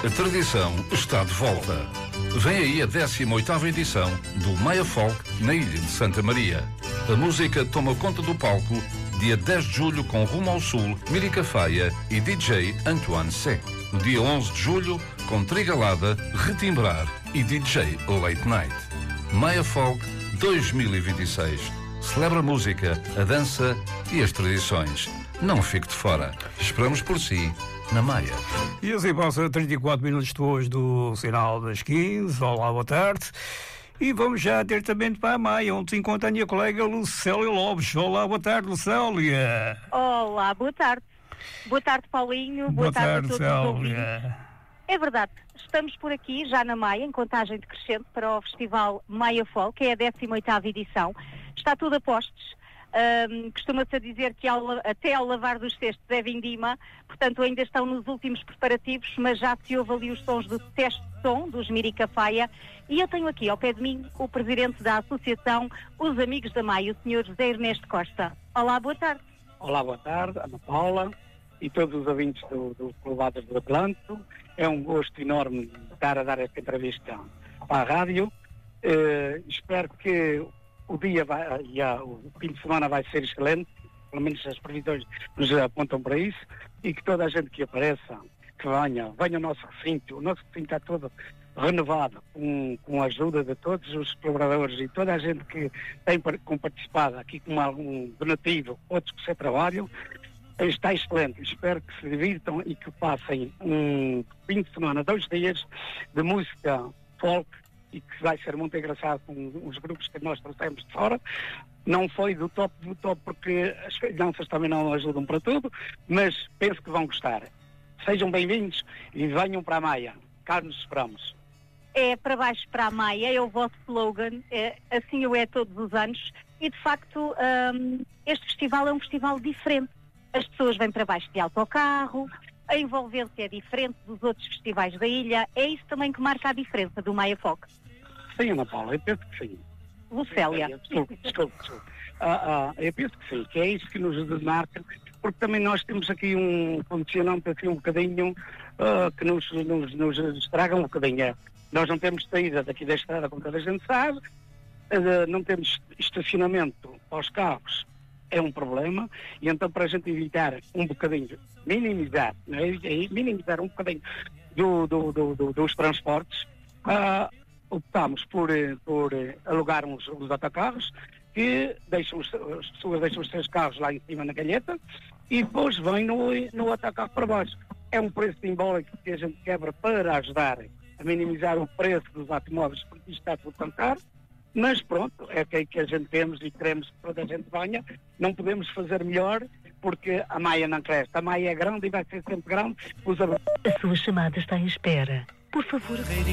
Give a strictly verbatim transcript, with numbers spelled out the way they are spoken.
A tradição está de volta. Vem aí a décima oitava edição do Maia Folk na Ilha de Santa Maria. A música toma conta do palco dia dez de julho com Rumo ao Sul, Mírica Faia e D J Antoine C. No dia onze de julho com Trigalada, Retimbrar e D J Late Night. Maia Folk dois mil e vinte e seis. Celebra a música, a dança e as tradições. Não fique de fora. Esperamos por si na Maia. E assim passa trinta e quatro minutos depois do sinal das quinze. Olá, boa tarde. E vamos já diretamente para a Maia, onde se encontra a minha colega Lucélia Lopes. Olá, boa tarde, Lucélia. Olá, boa tarde. Boa tarde, Paulinho. Boa, boa tarde, tarde, a todos os ouvintes. Célia. É verdade, estamos por aqui, já na Maia, em contagem decrescente para o Festival Maia Folk, que é a décima oitava edição. Está tudo a postos. Um, costuma-se a dizer que ao, até ao lavar dos cestos é vindima, portanto ainda estão nos últimos preparativos, mas já se ouve ali os sons do teste de som dos Mírica Faia. E eu tenho aqui ao pé de mim o presidente da associação Os Amigos da Maia, o senhor José Ernesto Costa. Olá, boa tarde. Olá, boa tarde, Ana Paula e todos os ouvintes do, do Clubadas do Atlântico. É um gosto enorme estar a dar esta entrevista para a rádio. Uh, espero que o dia vai, já, o fim de semana vai ser excelente, pelo menos as previsões nos apontam para isso, e que toda a gente que apareça, que venha, venha ao nosso recinto. O nosso recinto está todo renovado, com, com a ajuda de todos os colaboradores e toda a gente que tem com participado aqui com algum donativo, outros que se trabalham. Está excelente. Espero que se divirtam e que passem um fim de semana, dois dias de música folk, e que vai ser muito engraçado com os grupos que nós trouxemos de fora. Não foi do top do top porque as crianças também não ajudam para tudo, mas penso que vão gostar. Sejam bem-vindos e venham para a Maia. Cá nos esperamos. É para baixo para a Maia, é o vosso slogan, é, assim eu é todos os anos, e de facto um, este festival é um festival diferente. As pessoas vêm para baixo de autocarro, a envolvência é diferente dos outros festivais da ilha. É isso também que marca a diferença do Maia Folk. Sim, Ana Paula, eu penso que sim. Lucélia. Desculpe, desculpe, desculpe. Ah, ah, eu penso que sim, que é isso que nos demarca, porque também nós temos aqui um condicionante assim um bocadinho ah, que nos, nos, nos estraga um bocadinho. Nós não temos saída daqui da estrada, como toda a gente sabe, ah, não temos estacionamento aos carros. É um problema, e então para a gente evitar um bocadinho, minimizar, não é? minimizar um bocadinho do, do, do, do, dos transportes, uh, optámos por, por alugar uns, uns autocarros que deixam, as pessoas deixam os seus carros lá em cima na galheta e depois vêm no, no autocarro para baixo. É um preço simbólico que a gente quebra para ajudar a minimizar o preço dos automóveis, porque isto está tudo tão caro. Mas pronto, é aquilo que a gente temos e queremos que toda a gente venha. Não podemos fazer melhor, porque a Maia não cresce. A Maia é grande e vai ser sempre grande. Os... A sua chamada está em espera. Por favor...